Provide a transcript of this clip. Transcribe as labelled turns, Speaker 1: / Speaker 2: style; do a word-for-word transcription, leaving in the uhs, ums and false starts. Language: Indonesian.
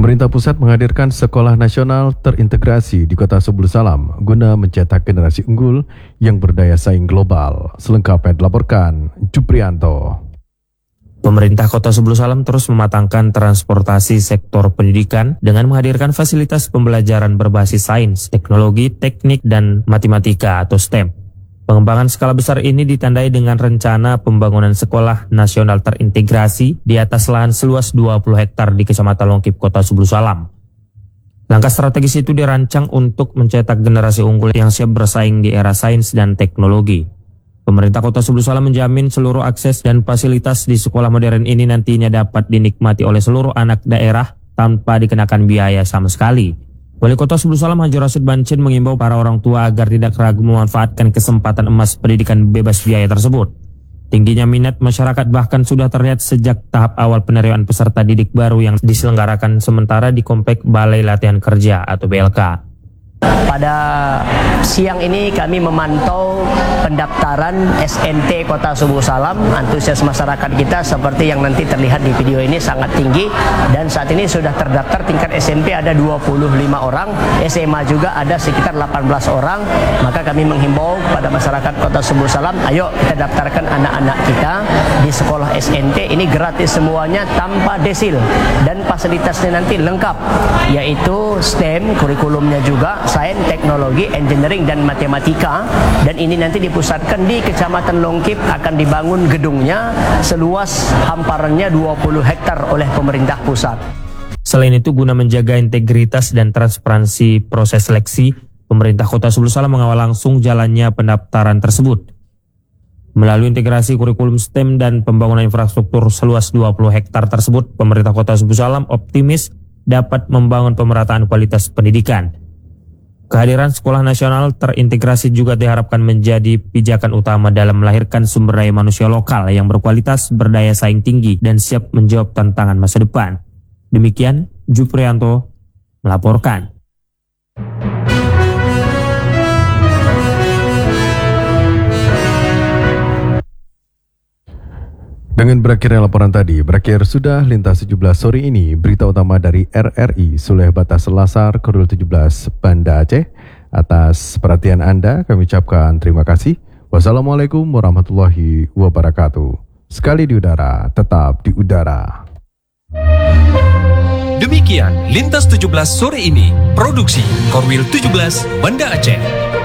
Speaker 1: Pemerintah pusat menghadirkan sekolah nasional terintegrasi di Kota Sebul Salam guna mencetak generasi unggul yang berdaya saing global. Selengkapnya dilaporkan Juprianto.
Speaker 2: Pemerintah Kota Sebul Salam terus mematangkan transportasi sektor pendidikan dengan menghadirkan fasilitas pembelajaran berbasis sains, teknologi, teknik, dan matematika atau STEM. Pengembangan skala besar ini ditandai dengan rencana pembangunan sekolah nasional terintegrasi di atas lahan seluas dua puluh hektar di Kecamatan Longkip, Kota Sebul Salam. Langkah strategis itu dirancang untuk mencetak generasi unggul yang siap bersaing di era sains dan teknologi. Pemerintah Kota Sebul Salam menjamin seluruh akses dan fasilitas di sekolah modern ini nantinya dapat dinikmati oleh seluruh anak daerah tanpa dikenakan biaya sama sekali. Wali Kota Sebul Salam Haji Rasid Bancin mengimbau para orang tua agar tidak ragu memanfaatkan kesempatan emas pendidikan bebas biaya tersebut. Tingginya minat masyarakat bahkan sudah terlihat sejak tahap awal penerimaan peserta didik baru yang diselenggarakan sementara di Komplek Balai Latihan Kerja atau B L K.
Speaker 3: Pada siang ini kami memantau pendaftaran S N T Kota Sebul Salam. Antusias masyarakat kita seperti yang nanti terlihat di video ini sangat tinggi, dan saat ini sudah terdaftar tingkat S M P ada dua puluh lima orang, S M A juga ada sekitar delapan belas orang. Maka kami menghimbau kepada masyarakat Kota Sebul Salam, ayo kita daftarkan anak-anak kita di sekolah S N T ini, gratis semuanya tanpa desil, dan fasilitasnya nanti lengkap, yaitu STEM, kurikulumnya juga sains, teknologi, engineering, dan matematika. Dan ini nanti dipusatkan di Kecamatan Longkip, akan dibangun gedungnya seluas hamparannya dua puluh hektar oleh pemerintah pusat.
Speaker 2: Selain itu, guna menjaga integritas dan transparansi proses seleksi, pemerintah Kota Sebul Salam mengawal langsung jalannya pendaftaran tersebut. Melalui integrasi kurikulum STEM dan pembangunan infrastruktur seluas dua puluh hektar tersebut, pemerintah Kota Sebul Salam optimis dapat membangun pemerataan kualitas pendidikan. Kehadiran sekolah nasional terintegrasi juga diharapkan menjadi pijakan utama dalam melahirkan sumber daya manusia lokal yang berkualitas, berdaya saing tinggi, dan siap menjawab tantangan masa depan. Demikian, Juprianto melaporkan.
Speaker 1: Dengan berakhirnya laporan tadi, berakhir sudah Lintas tujuh belas sore ini. Berita utama dari R R I Suleh Batas Selasar, Korwil tujuh belas, Banda Aceh. Atas perhatian Anda, kami ucapkan terima kasih. Wassalamualaikum warahmatullahi wabarakatuh. Sekali di udara, tetap di udara.
Speaker 4: Demikian Lintas tujuh belas sore ini. Produksi Korwil tujuh belas, Banda Aceh.